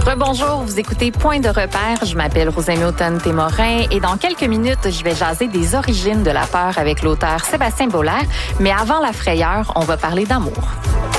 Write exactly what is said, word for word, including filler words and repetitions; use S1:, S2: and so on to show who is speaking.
S1: Rebonjour, vous écoutez Point de repère. Je m'appelle Rosemée Automne-Témorin et dans quelques minutes, je vais jaser des origines de la peur avec l'auteur Sébastien Boulard. Mais avant la frayeur, on va parler d'amour.